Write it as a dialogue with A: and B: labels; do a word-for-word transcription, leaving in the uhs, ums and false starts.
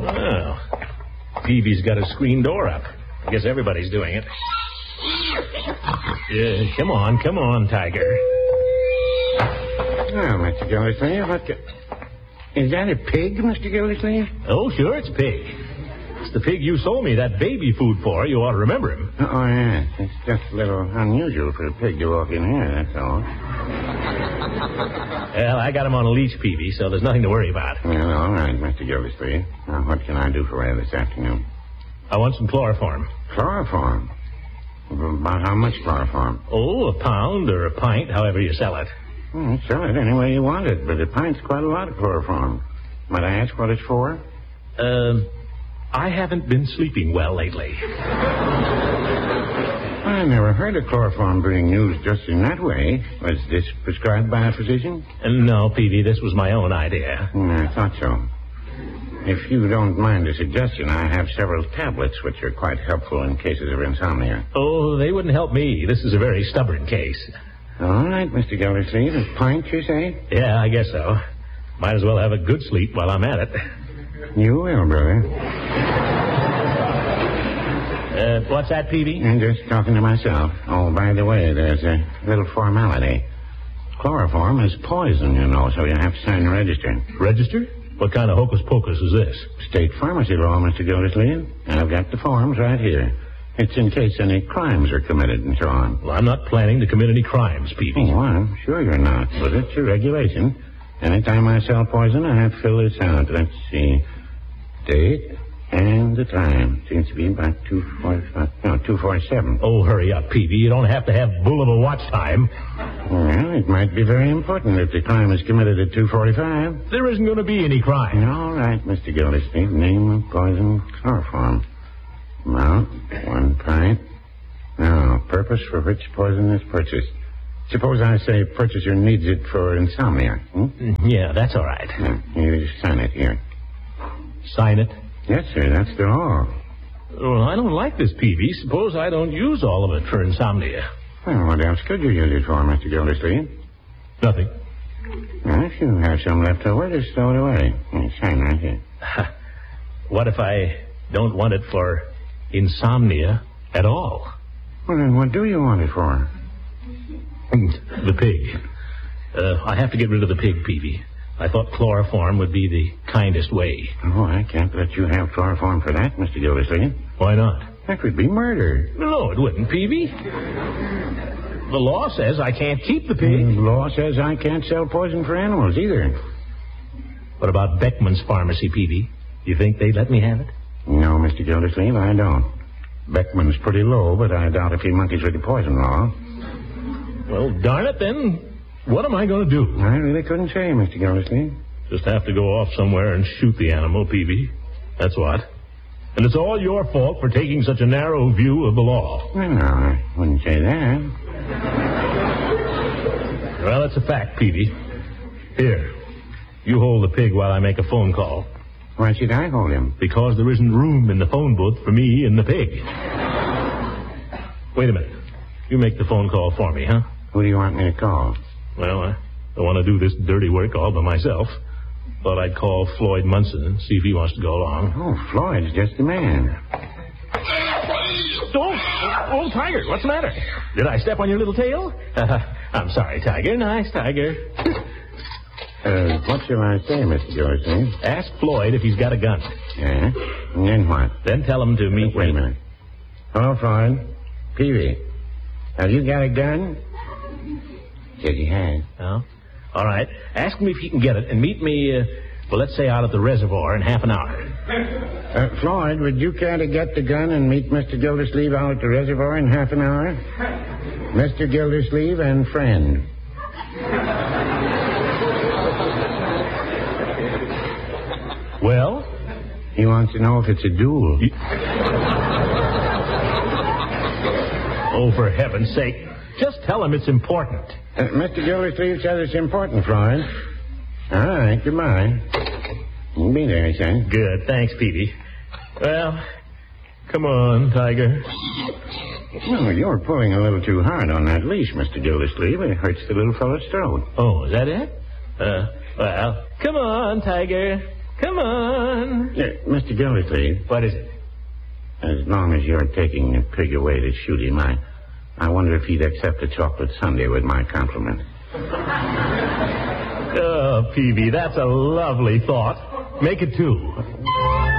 A: Well, Peavy's got his screen door up. I guess everybody's doing it. Yeah, come on, come on, Tiger.
B: Oh, Mister Gildersleeve, what... Is that a pig, Mister Gildersleeve?
A: Oh, sure, it's Pig. It's the pig you sold me that baby food for. You ought to remember him.
B: Oh, yes. It's just a little unusual for a pig to walk in here, that's all.
A: Well, I got him on a leash, Peavy, so there's nothing to worry about.
B: Well, all right, Mister Gildersleeve. Now, what can I do for you this afternoon?
A: I want some chloroform.
B: Chloroform? About how much chloroform?
A: Oh, a pound or a pint, however you sell it.
B: Hmm, sell it any way you want it, but a pint's quite a lot of chloroform. Might I ask what it's for?
A: Uh, I haven't been sleeping well lately.
B: I never heard of chloroform being used just in that way. Was this prescribed by a physician?
A: Uh, no, Peavy, this was my own idea.
B: Mm, I thought so. If you don't mind a suggestion, I have several tablets which are quite helpful in cases of insomnia.
A: Oh, they wouldn't help me. This is a very stubborn case.
B: All right, Mister Gildersleeve. A pint, you say?
A: Yeah, I guess so. Might as well have a good sleep while I'm at it.
B: You will, brother.
A: Uh, what's that, Peavy?
B: I'm just talking to myself. Oh, by the way, there's a little formality. Chloroform is poison, you know, so you have to sign the register.
A: Register? What kind of hocus pocus is this?
B: State pharmacy law, Mister Gildersleeve. I've got the forms right here. It's in case any crimes are committed and so on.
A: Well, I'm not planning to commit any crimes, Peavy.
B: Oh, I'm sure you're not, but it's a regulation. Anytime I sell poison, I have to fill this out. Let's see. Date and the time. Seems to be about two forty-five. No, two forty-seven.
A: Oh, hurry up, Peavy. You don't have to have bullable watch time.
B: Well, it might be very important if the crime is committed at two forty-five.
A: There isn't going to be any crime.
B: All right, Mister Gildersleeve. Name of poison, chloroform. Amount, one pint. Now, purpose for which poison is purchased. Suppose I say purchaser needs it for insomnia. Hmm?
A: Yeah, that's all right.
B: Yeah, you just sign it here.
A: Sign it?
B: Yes, sir, that's the law.
A: Well, I don't like this, Peavy. Suppose I don't use all of it for insomnia.
B: Well, what else could you use it for, Mister Gildersleeve?
A: Nothing.
B: Well, if you have some left over, just throw it away. You sign right here.
A: What if I don't want it for insomnia at all?
B: Well, then what do you want it for?
A: The pig. Uh, I have to get rid of the pig, Peavy. I thought chloroform would be the kindest way.
B: Oh, I can't let you have chloroform for that, Mister Gildersleeve.
A: Why not?
B: That would be murder.
A: No, it wouldn't, Peavy. The law says I can't keep the pig.
B: The law says I can't sell poison for animals either.
A: What about Beckman's pharmacy, Peavy? You think they'd let me have it?
B: No, Mister Gildersleeve, I don't. Beckman's pretty low, but I doubt if he monkeys with the poison law.
A: Well, darn it, then. What am I going to do?
B: I really couldn't say, Mister Gildersleeve.
A: Just have to go off somewhere and shoot the animal, Peavy. That's what. And it's all your fault for taking such a narrow view of the law.
B: Well, no, I wouldn't say that.
A: Well, it's a fact, Peavy. Here, you hold the pig while I make a phone call.
B: Why should I hold him?
A: Because there isn't room in the phone booth for me and the pig. Wait a minute. You make the phone call for me, huh?
B: Who do you want me to call?
A: Well, I don't want to do this dirty work all by myself. Thought I'd call Floyd Munson and see if he wants to go along.
B: Oh, Floyd's just the man.
A: Oh, oh, Tiger, what's the matter? Did I step on your little tail? Uh, I'm sorry, Tiger. Nice, Tiger.
B: Uh, what shall I say, Mister Gildersleeve?
A: Ask Floyd if he's got a gun.
B: Yeah? And then what?
A: Then tell him to meet
B: Wait
A: me.
B: a minute. Hello, Floyd. Peavy. Have you got a gun? Says he has.
A: Oh? All right. Ask him if he can get it and meet me, uh, well, let's say out at the reservoir in half an hour.
B: Uh, Floyd, would you care to get the gun and meet Mister Gildersleeve out at the reservoir in half an hour? Mister Gildersleeve and friend.
A: Well?
B: He wants to know if it's a duel.
A: You... Oh, for heaven's sake. Just tell him it's important.
B: Uh, Mister Gildersleeve says it's important, Floyd. All right, goodbye. You'll be there, son.
A: Good, thanks, Peavy. Well, come on, Tiger.
B: Well, you're pulling a little too hard on that leash, Mister Gildersleeve. It hurts the little fellow's throat.
A: Oh, is that it? Uh, well, come on, Tiger. Come on.
B: Uh, Mister Gildersleeve,
A: What is it?
B: as long as you're taking a pig away to shoot him, I, I wonder if he'd accept a chocolate sundae with my compliment.
A: Oh, Peavy, that's a lovely thought. Make it two.